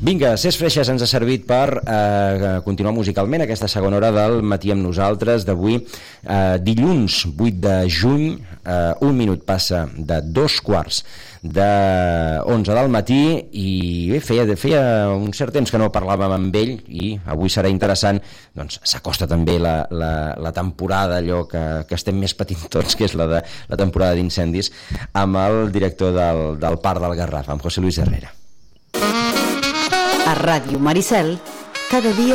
Vinga, Ses Freixes ens ha servit per continuar musicalment aquesta segona hora del Matí amb nosaltres d'avui, dilluns 8 de juny, un minut passa de 2:15 del matí, i bé, feia un cert temps que no parlàvem amb ell, i avui serà interessant. Doncs s'acosta també la temporada, allò que estem més patint tots, que és la temporada d'incendis, amb el director del Parc del Garraf, amb José Luis Herrera. A Ràdio Maricel, cada dia